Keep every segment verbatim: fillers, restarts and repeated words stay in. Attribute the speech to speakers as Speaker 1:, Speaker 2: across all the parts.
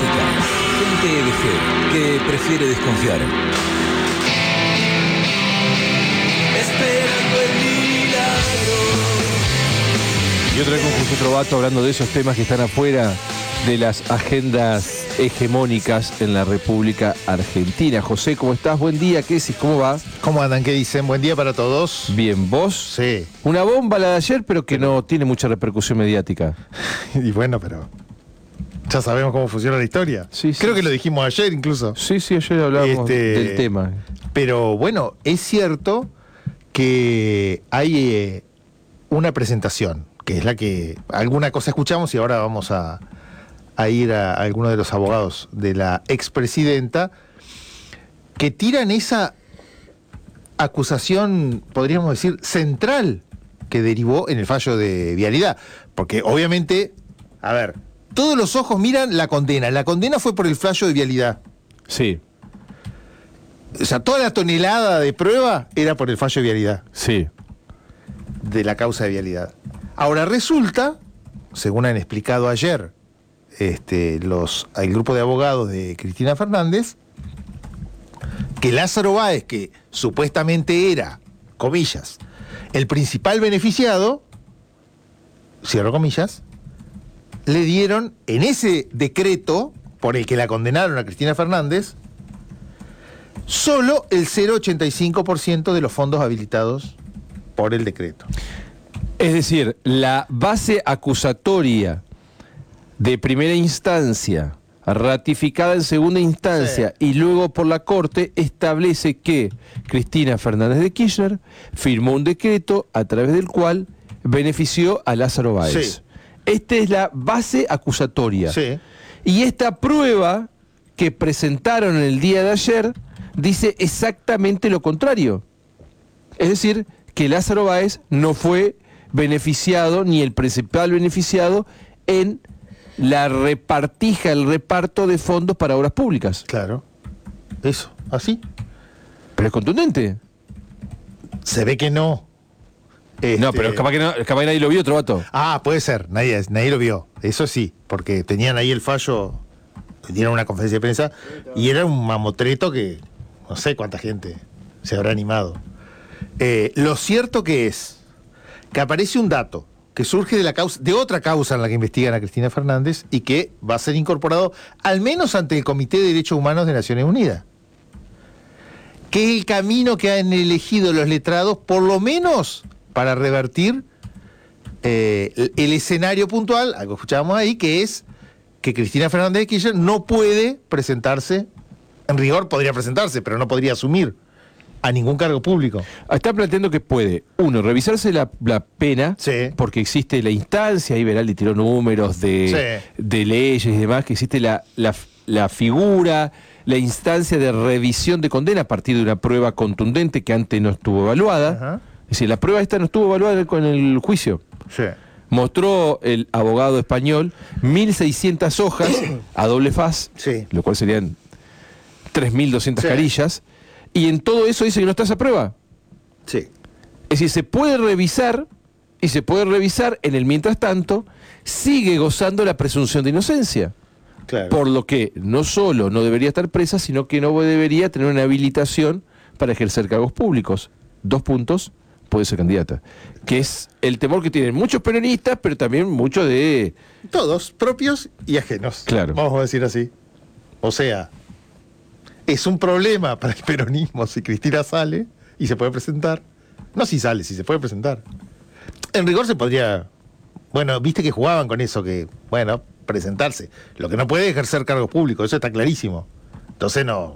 Speaker 1: básica. Gente de fe que prefiere desconfiar. Esperando el milagro.
Speaker 2: Y otra vez con José Trovato hablando de esos temas que están afuera de las agendas hegemónicas en la República Argentina. José, ¿cómo estás? Buen día, ¿qué decís? ¿Cómo va?
Speaker 3: ¿Cómo andan? ¿Qué dicen? Buen día para todos.
Speaker 2: Bien, ¿vos?
Speaker 3: Sí.
Speaker 2: Una bomba la de ayer, pero que no tiene mucha repercusión mediática.
Speaker 3: Y bueno, pero ya sabemos cómo funciona la historia.
Speaker 2: Sí, sí.
Speaker 3: Creo que lo dijimos ayer incluso.
Speaker 2: Sí, sí, ayer hablábamos
Speaker 3: Este,
Speaker 2: del tema.
Speaker 3: Pero bueno, es cierto que hay eh, una presentación, que es la que alguna cosa escuchamos y ahora vamos a, a ir a, a algunos de los abogados de la expresidenta, que tiran esa acusación, podríamos decir, central que derivó en el fallo de vialidad. Porque obviamente, a ver, todos los ojos miran la condena. La condena fue por el fallo de vialidad.
Speaker 2: Sí,
Speaker 3: O sea, toda la tonelada de prueba era por el fallo de vialidad,
Speaker 2: sí.
Speaker 3: de la causa de vialidad. Ahora resulta, según han explicado ayer este, los, el grupo de abogados de Cristina Fernández, que Lázaro Báez, que supuestamente era, comillas, el principal beneficiado, cierro comillas, le dieron en ese decreto por el que la condenaron a Cristina Fernández solo el cero coma ochenta y cinco por ciento de los fondos habilitados por el decreto.
Speaker 2: Es decir, la base acusatoria de primera instancia, ratificada en segunda instancia
Speaker 3: Sí.
Speaker 2: y luego por la Corte, establece que Cristina Fernández de Kirchner firmó un decreto a través del cual benefició a Lázaro Báez.
Speaker 3: Sí.
Speaker 2: Esta es la base acusatoria.
Speaker 3: Sí.
Speaker 2: Y esta prueba que presentaron el día de ayer dice exactamente lo contrario. Es decir, que Lázaro Báez no fue beneficiado, ni el principal beneficiado, en la repartija, el reparto de fondos para obras públicas.
Speaker 3: Claro. Eso, así.
Speaker 2: Pero es contundente.
Speaker 3: Se ve que no.
Speaker 2: No,
Speaker 3: Este,
Speaker 2: pero capaz que, no, capaz que nadie lo vio, Trovato.
Speaker 3: Ah, puede ser, nadie, nadie lo vio. Eso sí, porque tenían ahí el fallo, dieron una conferencia de prensa y era un mamotreto que no sé cuánta gente se habrá animado. Eh, lo cierto que es que aparece un dato que surge de la causa, de otra causa en la que investigan a Cristina Fernández y que va a ser incorporado al menos ante el Comité de Derechos Humanos de Naciones Unidas, que es el camino que han elegido los letrados, por lo menos para revertir eh, el, el escenario puntual, algo escuchábamos ahí, que es que Cristina Fernández de Kirchner no puede presentarse, en rigor podría presentarse, pero no podría asumir a ningún cargo público.
Speaker 2: Está planteando que puede, uno, revisarse la, la pena,
Speaker 3: Sí.
Speaker 2: porque existe la instancia, ahí Veraldi tiró números de,
Speaker 3: Sí.
Speaker 2: de leyes y demás, que existe la, la, la figura, la instancia de revisión de condena a partir de una prueba contundente que antes no estuvo evaluada.
Speaker 3: Ajá.
Speaker 2: Es decir, la prueba esta no estuvo evaluada con el juicio.
Speaker 3: Sí.
Speaker 2: Mostró el abogado español mil seiscientas hojas a doble faz,
Speaker 3: Sí.
Speaker 2: lo cual serían tres mil doscientas
Speaker 3: Sí.
Speaker 2: carillas, y en todo eso dice que no está esa prueba.
Speaker 3: Sí.
Speaker 2: Es decir, se puede revisar, y se puede revisar en el mientras tanto, sigue gozando la presunción de inocencia.
Speaker 3: Claro.
Speaker 2: Por lo que no solo no debería estar presa, sino que no debería tener una habilitación para ejercer cargos públicos. Dos puntos, puede ser candidata. Que es el temor que tienen muchos peronistas, pero también muchos de...
Speaker 3: Todos, propios y ajenos.
Speaker 2: Claro.
Speaker 3: Vamos a decir así. O sea, es un problema para el peronismo si Cristina sale y se puede presentar. No si sale, si se puede presentar. En rigor se podría... Bueno, viste que jugaban con eso, que, bueno, presentarse. Lo que no puede es ejercer cargos públicos, eso está clarísimo. Entonces no...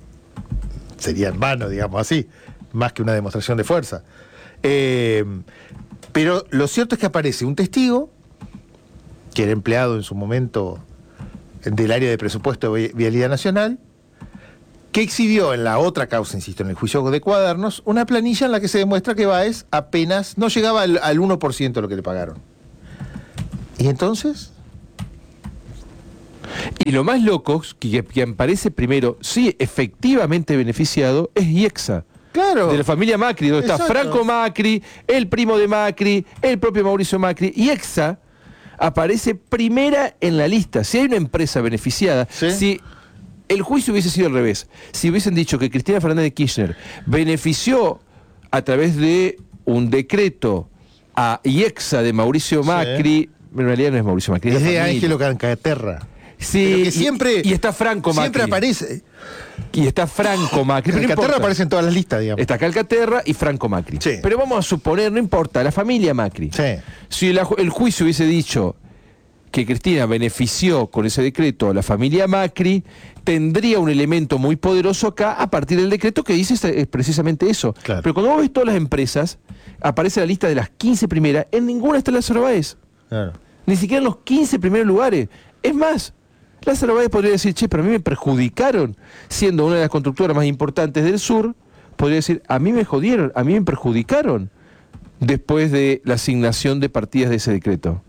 Speaker 3: Sería en vano, digamos así, más que una demostración de fuerza. Eh, pero lo cierto es que aparece un testigo, que era empleado en su momento del área de presupuesto de Vialidad Nacional, que exhibió en la otra causa, insisto, en el juicio de Cuadernos, una planilla en la que se demuestra que Báez apenas no llegaba al, al uno por ciento de lo que le pagaron. ¿Y entonces?
Speaker 2: Y lo más loco, que, que aparece primero, sí, efectivamente beneficiado, es IEXA.
Speaker 3: Claro.
Speaker 2: De la familia Macri, donde está
Speaker 3: Exacto.
Speaker 2: Franco Macri, el primo de Macri, el propio Mauricio Macri. IEXA aparece primera en la lista. Si hay una empresa beneficiada,
Speaker 3: ¿Sí?
Speaker 2: si el juicio hubiese sido al revés, si hubiesen dicho que Cristina Fernández de Kirchner benefició a través de un decreto a IEXA de Mauricio Macri, sí. En realidad no es Mauricio Macri,
Speaker 3: es de Ángelo Cancaterra.
Speaker 2: Sí,
Speaker 3: que siempre,
Speaker 2: y, y está Franco Macri.
Speaker 3: Siempre aparece.
Speaker 2: Y está Franco Macri.
Speaker 3: Calcaterra no aparece en todas las listas, digamos.
Speaker 2: Está Calcaterra y Franco Macri.
Speaker 3: Sí.
Speaker 2: Pero vamos a suponer, no importa, la familia Macri.
Speaker 3: Sí.
Speaker 2: Si el, el juicio hubiese dicho que Cristina benefició con ese decreto a la familia Macri, tendría un elemento muy poderoso acá a partir del decreto que dice precisamente eso.
Speaker 3: Claro.
Speaker 2: Pero cuando vos ves todas las empresas, aparece la lista de las quince primeras, en ninguna está Lázaro Báez.
Speaker 3: Claro.
Speaker 2: Ni siquiera en los quince primeros lugares. Es más, Lázaro Báez podría decir, che, pero a mí me perjudicaron, siendo una de las constructoras más importantes del sur, podría decir, a mí me jodieron, a mí me perjudicaron, después de la asignación de partidas de ese decreto.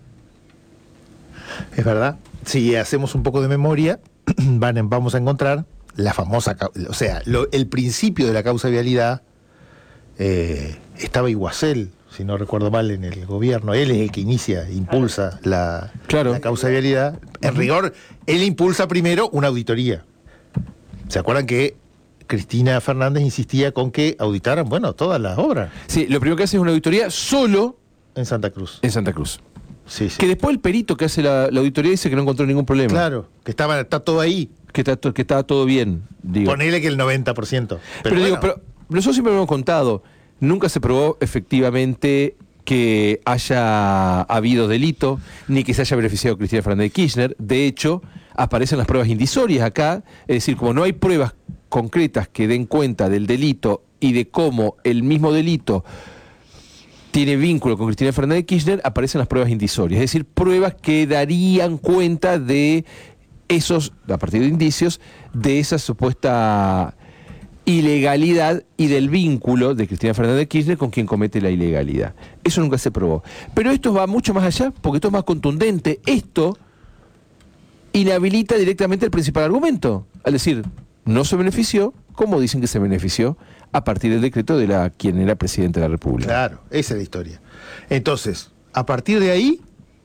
Speaker 3: Es verdad. Si hacemos un poco de memoria, van, vamos a encontrar la famosa, o sea, lo, el principio de la causa de vialidad, eh, estaba Iguacel, si no recuerdo mal, en el gobierno. Él es el que inicia, impulsa la,
Speaker 2: claro.
Speaker 3: la causa de vialidad. En rigor, él impulsa primero una auditoría. ¿Se acuerdan que Cristina Fernández insistía con que auditaran, bueno, todas las obras?
Speaker 2: Sí, lo primero que hace es una auditoría solo
Speaker 3: en Santa Cruz.
Speaker 2: En Santa Cruz.
Speaker 3: Sí, sí.
Speaker 2: Que después el perito que hace la, la auditoría dice que no encontró ningún problema.
Speaker 3: Claro, que estaba, está todo ahí.
Speaker 2: Que, está, que estaba todo bien, digo.
Speaker 3: Ponele que el noventa por ciento. Pero,
Speaker 2: pero,
Speaker 3: bueno.
Speaker 2: digo, pero nosotros siempre lo hemos contado, nunca se probó efectivamente que haya habido delito, ni que se haya beneficiado Cristina Fernández de Kirchner. De hecho, aparecen las pruebas indiciorias acá, es decir, como no hay pruebas concretas que den cuenta del delito y de cómo el mismo delito tiene vínculo con Cristina Fernández de Kirchner, aparecen las pruebas indiciorias, es decir, pruebas que darían cuenta de esos, a partir de indicios, de esa supuesta ilegalidad y del vínculo de Cristina Fernández de Kirchner con quien comete la ilegalidad. Eso nunca se probó. Pero esto va mucho más allá, porque esto es más contundente. Esto inhabilita directamente el principal argumento, al decir, no se benefició, como dicen que se benefició, a partir del decreto de la quien era presidente de la República.
Speaker 3: Claro, esa es la historia. Entonces, a partir de ahí,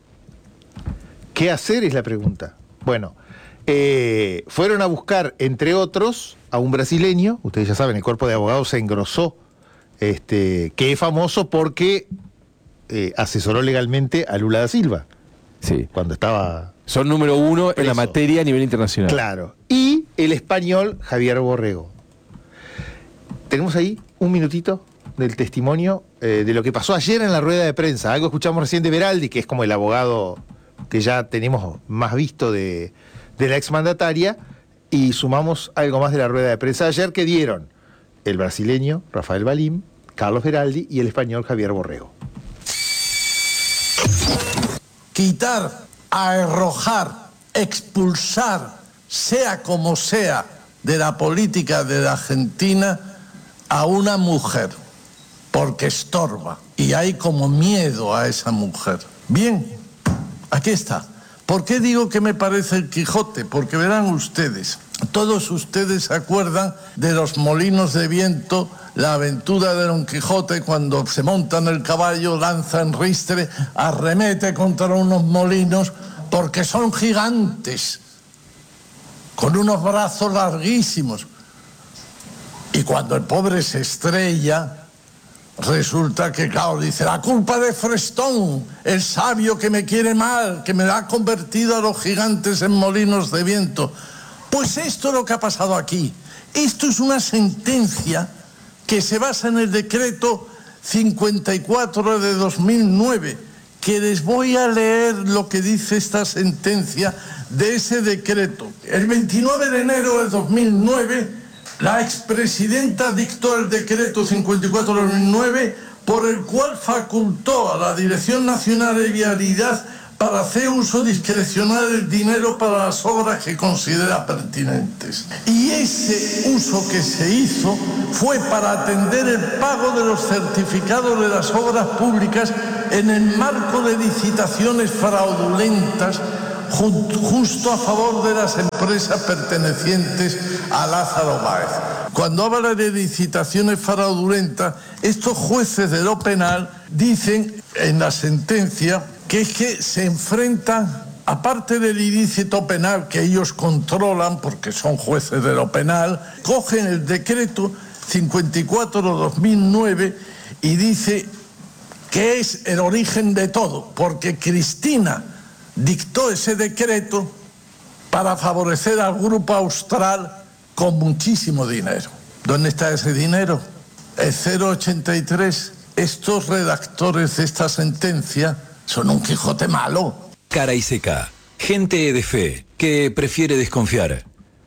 Speaker 3: ¿qué hacer es la pregunta? Bueno, eh, fueron a buscar, entre otros, a un brasileño. Ustedes ya saben, el cuerpo de abogados se engrosó, este, que es famoso porque eh, asesoró legalmente a Lula da Silva.
Speaker 2: Sí.
Speaker 3: Cuando estaba...
Speaker 2: Son número uno
Speaker 3: preso.
Speaker 2: En la materia a nivel internacional.
Speaker 3: Claro. Y el español Javier Borrego. Tenemos ahí un minutito del testimonio eh, de lo que pasó ayer en la rueda de prensa. Algo escuchamos recién de Beraldi, que es como el abogado que ya tenemos más visto de, de la exmandataria, y sumamos algo más de la rueda de prensa de ayer que dieron el brasileño Rafael Valim, Carlos Beraldi y el español Javier Borrego.
Speaker 4: Quitar, arrojar, expulsar, sea como sea, de la política de la Argentina a una mujer, porque estorba y hay como miedo a esa mujer. Bien, aquí está. ¿Por qué digo que me parece el Quijote? Porque verán ustedes, todos ustedes se acuerdan de los molinos de viento, la aventura de Don Quijote cuando se monta en el caballo, lanza en ristre, arremete contra unos molinos porque son gigantes, con unos brazos larguísimos. Y cuando el pobre se estrella, resulta que, claro, dice, la culpa de Frestón, el sabio que me quiere mal, que me ha convertido a los gigantes en molinos de viento. Pues esto es lo que ha pasado aquí. Esto es una sentencia que se basa en el decreto cincuenta y cuatro de dos mil nueve, que les voy a leer lo que dice esta sentencia de ese decreto. El veintinueve de enero de dos mil nueve, la expresidenta dictó el decreto cincuenta y cuatro de dos mil nueve, por el cual facultó a la Dirección Nacional de Vialidad para hacer uso discrecional del dinero para las obras que considera pertinentes. Y ese uso que se hizo fue para atender el pago de los certificados de las obras públicas en el marco de licitaciones fraudulentas justo a favor de las empresas pertenecientes a Lázaro Báez. Cuando habla de licitaciones fraudulentas, estos jueces de lo penal dicen en la sentencia que es que se enfrentan, aparte del ilícito penal que ellos controlan, porque son jueces de lo penal, cogen el decreto cincuenta y cuatro de dos mil nueve y dice que es el origen de todo, porque Cristina dictó ese decreto para favorecer al grupo austral con muchísimo dinero. ¿Dónde está ese dinero? El cero ochenta y tres. Estos redactores de esta sentencia son un Quijote malo.
Speaker 1: Cara y seca. Gente de fe que prefiere desconfiar.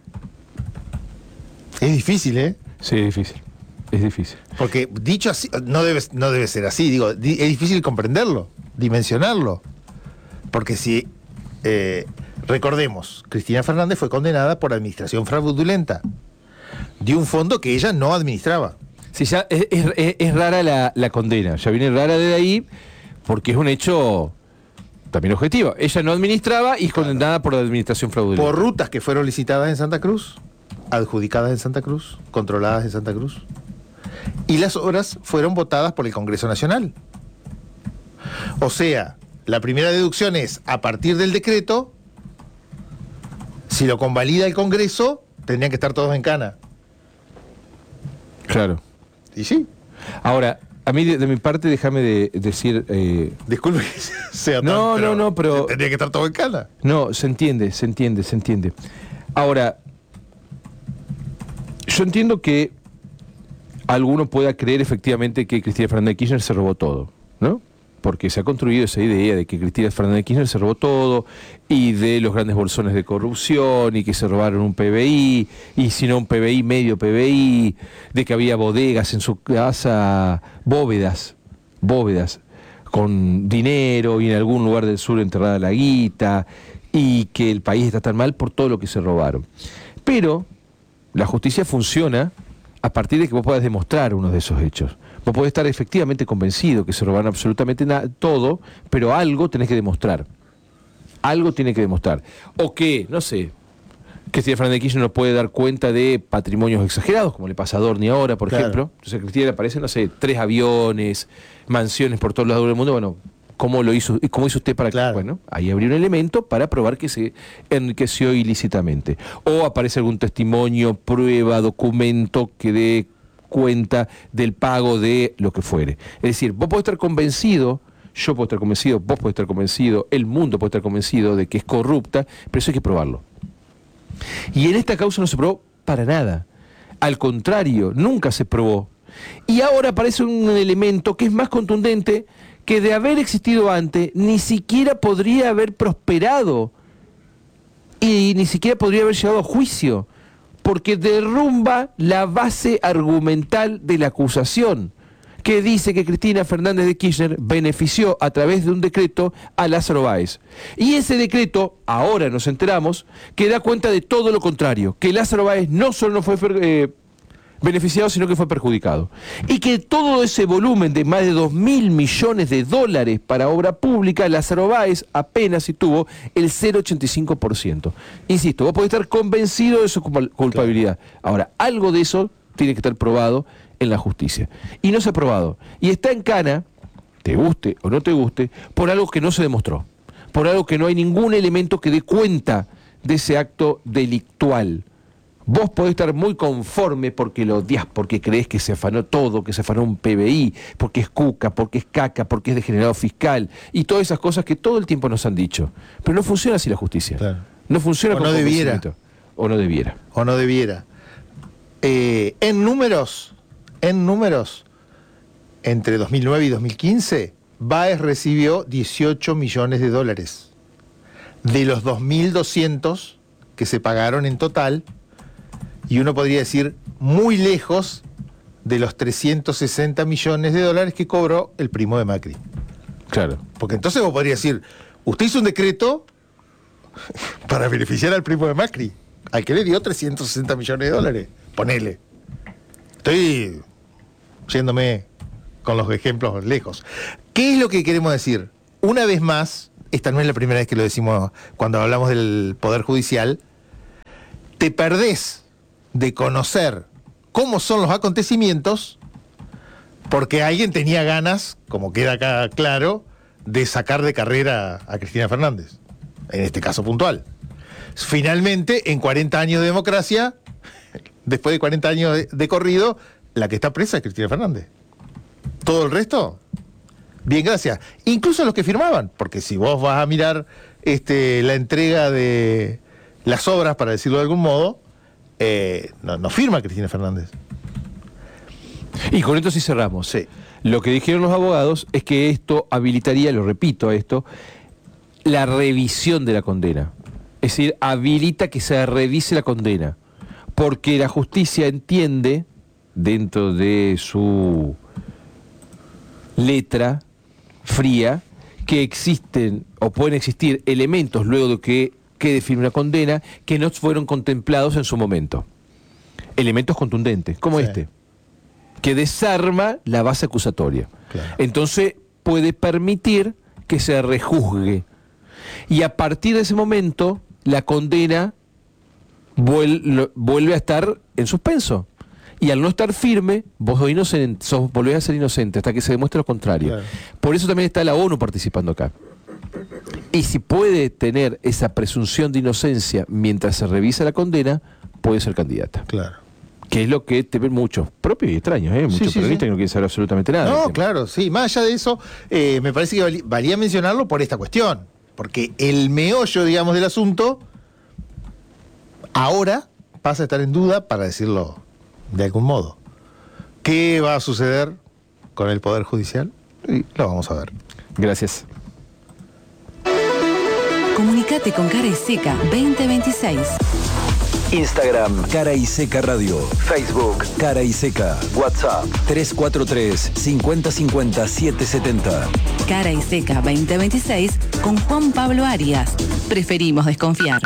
Speaker 3: Es difícil, ¿eh?
Speaker 2: Sí, es difícil. Es difícil.
Speaker 3: Porque dicho así, no debe, no debe ser así. Digo, di- es difícil comprenderlo, dimensionarlo. Porque si, eh, recordemos, Cristina Fernández fue condenada por administración fraudulenta de un fondo que ella no administraba.
Speaker 2: Sí, ya es, es- es rara la, la condena. Ya viene rara de ahí porque es un hecho también objetivo. Ella no administraba y es condenada por la administración fraudulenta.
Speaker 3: Por rutas que fueron licitadas en Santa Cruz, adjudicadas en Santa Cruz, controladas en Santa Cruz. Y las obras fueron votadas por el Congreso Nacional. O sea, la primera deducción es, a partir del decreto, si lo convalida el Congreso, tendrían que estar todos en cana.
Speaker 2: Claro.
Speaker 3: Y sí,
Speaker 2: Ahora, a mí de, de mi parte, déjame de decir... eh,
Speaker 3: disculpe que sea tan,
Speaker 2: No, no, no, pero-
Speaker 3: tendría que estar todo en cana.
Speaker 2: No, se entiende, se entiende, se entiende. Ahora, yo entiendo que alguno pueda creer efectivamente que Cristina Fernández de Kirchner se robó todo, ¿no? Porque se ha construido esa idea de que Cristina Fernández de Kirchner se robó todo y de los grandes bolsones de corrupción y que se robaron un P B I y si no un P B I, medio P B I, de que había bodegas en su casa, bóvedas, bóvedas con dinero y en algún lugar del sur enterrada la guita y que el país está tan mal por todo lo que se robaron. Pero la justicia funciona a partir de que vos puedas demostrar uno de esos hechos. Vos podés estar efectivamente convencido que se robaron absolutamente na- todo, pero algo tenés que demostrar. Algo tiene que demostrar. O que, no sé, Cristina Fernández de Kirchner no puede dar cuenta de patrimonios exagerados, como le pasa a Dorni ahora, por
Speaker 3: Claro.
Speaker 2: ejemplo. Entonces a Cristina le aparecen, no sé, tres aviones, mansiones por todos lados del mundo. Bueno, ¿cómo lo hizo, cómo hizo usted para que?
Speaker 3: Claro.
Speaker 2: Bueno, ahí habría un elemento para probar que se enriqueció ilícitamente. O aparece algún testimonio, prueba, documento que dé cuenta del pago de lo que fuere. Es decir, vos podés estar convencido, yo puedo estar convencido, vos podés estar convencido, el mundo puede estar convencido de que es corrupta, pero eso hay que probarlo. Y en esta causa no se probó para nada. Al contrario, nunca se probó. Y ahora aparece un elemento que es más contundente, que de haber existido antes, ni siquiera podría haber prosperado y ni siquiera podría haber llegado a juicio, porque derrumba la base argumental de la acusación, que dice que Cristina Fernández de Kirchner benefició a través de un decreto a Lázaro Báez. Y ese decreto, ahora nos enteramos, que da cuenta de todo lo contrario, que Lázaro Báez no solo no fue eh, beneficiado, sino que fue perjudicado. Y que todo ese volumen de más de dos mil millones de dólares para obra pública, Lázaro Báez apenas si tuvo el cero coma ochenta y cinco por ciento. Insisto, vos podés estar convencido de su culpa- culpabilidad. Ahora, algo de eso tiene que estar probado en la justicia. Y no se ha probado. Y está en cana, te guste o no te guste, por algo que no se demostró. Por algo que no hay ningún elemento que dé cuenta de ese acto delictual. Vos podés estar muy conforme porque lo odias, porque crees que se afanó todo, que se afanó un P B I, porque es cuca, porque es caca, porque es degenerado fiscal, y todas esas cosas que todo el tiempo nos han dicho. Pero no funciona así la justicia.
Speaker 3: Claro.
Speaker 2: No funciona
Speaker 3: O
Speaker 2: con
Speaker 3: no debiera.
Speaker 2: convencimiento. O no debiera.
Speaker 3: O no debiera. Eh, en números, en números, entre dos mil nueve y dos mil quince, Báez recibió dieciocho millones de dólares. De los dos mil doscientos que se pagaron en total, y uno podría decir muy lejos de los trescientos sesenta millones de dólares que cobró el primo de Macri.
Speaker 2: Claro.
Speaker 3: Porque entonces vos podrías decir, usted hizo un decreto para beneficiar al primo de Macri, al que le dio trescientos sesenta millones de dólares. Ponele. Estoy yéndome con los ejemplos lejos. ¿Qué es lo que queremos decir? Una vez más, esta no es la primera vez que lo decimos cuando hablamos del Poder Judicial, te perdés de conocer cómo son los acontecimientos porque alguien tenía ganas, como queda acá claro, de sacar de carrera a Cristina Fernández, en este caso puntual. Finalmente, en cuarenta años de democracia, después de cuarenta años de, de corrido, la que está presa es Cristina Fernández. Todo el resto, bien, gracias. Incluso los que firmaban, porque si vos vas a mirar este, la entrega de las obras, para decirlo de algún modo, eh, no, no firma Cristina Fernández.
Speaker 2: Y con esto sí cerramos.
Speaker 3: Sí.
Speaker 2: Lo que dijeron los abogados es que esto habilitaría, lo repito a esto, la revisión de la condena. Es decir, habilita que se revise la condena. Porque la justicia entiende, dentro de su letra fría, que existen o pueden existir elementos luego de que quede firme una condena que no fueron contemplados en su momento. Elementos contundentes, como
Speaker 3: sí.
Speaker 2: este, que desarma la base acusatoria.
Speaker 3: Claro.
Speaker 2: Entonces puede permitir que se rejuzgue. Y a partir de ese momento, la condena vuel- vuelve a estar en suspenso. Y al no estar firme, vos sos inocente, sos, volvés a ser inocente hasta que se demuestre lo contrario.
Speaker 3: Claro.
Speaker 2: Por eso también está la ONU participando acá. Y si puede tener esa presunción de inocencia mientras se revisa la condena, puede ser candidata.
Speaker 3: Claro.
Speaker 2: Que es lo que temen muchos propios y extraños, ¿eh? Muchos
Speaker 3: Sí, sí,
Speaker 2: periodistas
Speaker 3: sí.
Speaker 2: que no quieren saber absolutamente nada. del
Speaker 3: No,
Speaker 2: tema.
Speaker 3: claro, sí. Más allá de eso, eh, me parece que valía, valía mencionarlo por esta cuestión. Porque el meollo, digamos, del asunto, ahora pasa a estar en duda, para decirlo de algún modo. ¿Qué va a suceder con el Poder Judicial? Y lo vamos a ver.
Speaker 2: Gracias.
Speaker 5: Comunicate con Cara y Seca veinte veintiséis.
Speaker 1: Instagram, Cara y Seca Radio. Facebook, Cara y Seca. WhatsApp, tres cuatro tres, cinco cero cinco cero, siete siete cero.
Speaker 5: Cara y Seca veinte veintiséis con Juan Pablo Arias. Preferimos desconfiar.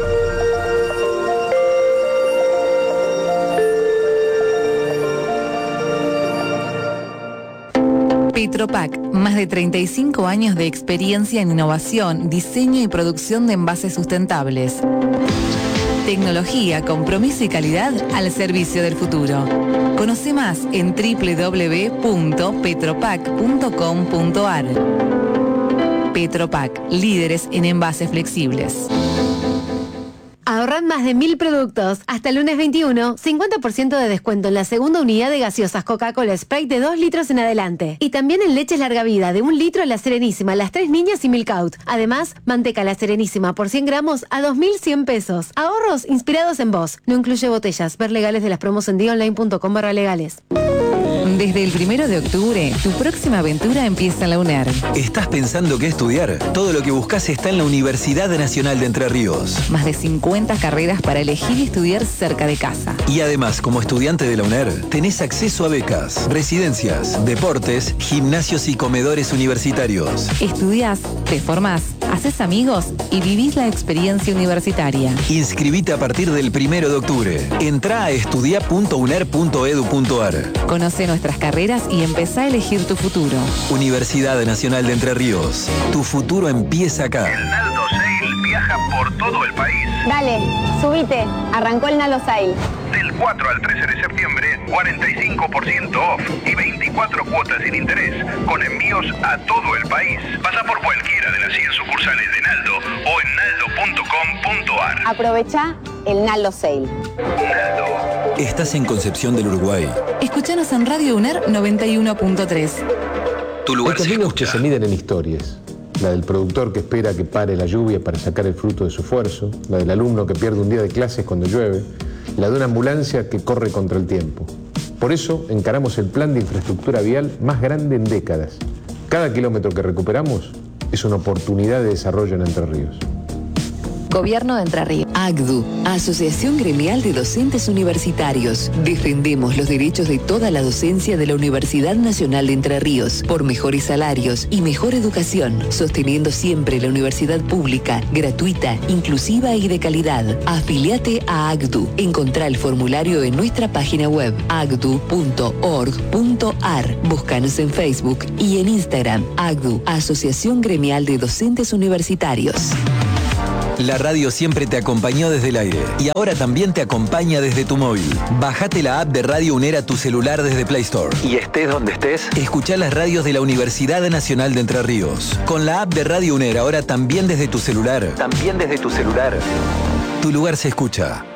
Speaker 5: Petropac, más de treinta y cinco años de experiencia en innovación, diseño y producción de envases sustentables. Tecnología, compromiso y calidad al servicio del futuro. Conoce más en doble u doble u doble u punto petropac punto com punto a r. Petropac, líderes en envases flexibles.
Speaker 6: Ahorrad más de mil productos. Hasta el lunes veintiuno, cincuenta por ciento de descuento en la segunda unidad de gaseosas Coca-Cola Sprite de dos litros en adelante. Y también en leches larga vida de un litro La Serenísima, Las Tres Niñas y Milk Out. Además, manteca La Serenísima por cien gramos a dos mil cien pesos. Ahorros inspirados en vos. No incluye botellas. Ver legales de las promos en dionline punto com barra legales.
Speaker 5: Desde el primero de octubre, tu próxima aventura empieza en la UNER.
Speaker 1: ¿Estás pensando qué estudiar? Todo lo que buscas está en la Universidad Nacional de Entre Ríos.
Speaker 5: Más de cincuenta carreras para elegir y estudiar cerca de casa.
Speaker 1: Y además, como estudiante de la UNER, tenés acceso a becas, residencias, deportes, gimnasios y comedores universitarios.
Speaker 5: Estudiás, te formás, haces amigos y vivís la experiencia universitaria.
Speaker 1: Inscribite a partir del primero de octubre. Entrá a estudia punto uner punto edu punto ar.
Speaker 5: Conoce nuestras carreras y empezá a elegir tu futuro.
Speaker 1: Universidad Nacional de Entre Ríos. Tu futuro empieza acá.
Speaker 7: El Naldo Sale viaja por todo el país.
Speaker 8: Dale, subite. Arrancó el Naldo Sale.
Speaker 7: Del cuatro al trece de septiembre, cuarenta y cinco por ciento off y veinticuatro cuotas sin interés, con envíos a todo el país. Pasa por cualquiera de las cien sucursales de Naldo o en naldo punto com punto ar.
Speaker 8: Aprovecha el Naldo Sale.
Speaker 7: Naldo.
Speaker 1: Estás en Concepción del Uruguay.
Speaker 5: Escuchanos en Radio UNER noventa y uno punto tres.
Speaker 1: Tu
Speaker 9: Hay
Speaker 1: lugar se
Speaker 9: caminos que
Speaker 1: escucha.
Speaker 9: se miden en historias. La del productor que espera que pare la lluvia para sacar el fruto de su esfuerzo, la del alumno que pierde un día de clases cuando llueve, la de una ambulancia que corre contra el tiempo. Por eso encaramos el plan de infraestructura vial más grande en décadas. Cada kilómetro que recuperamos es una oportunidad de desarrollo en Entre Ríos.
Speaker 5: Gobierno de Entre Ríos.
Speaker 10: A C D U, Asociación Gremial de Docentes Universitarios. Defendemos los derechos de toda la docencia de la Universidad Nacional de Entre Ríos por mejores salarios y mejor educación, sosteniendo siempre la universidad pública, gratuita, inclusiva y de calidad. Afiliate a A C D U. Encontrá el formulario en nuestra página web a c d u punto org punto a r. Búscanos en Facebook y en Instagram. A C D U, Asociación Gremial de Docentes Universitarios.
Speaker 1: La radio siempre te acompañó desde el aire y ahora también te acompaña desde tu móvil. Bájate la app de Radio UNER a tu celular desde Play Store. Y estés donde estés, escuchá las radios de la Universidad Nacional de Entre Ríos. Con la app de Radio UNER ahora también desde tu celular. También desde tu celular. Tu lugar se escucha.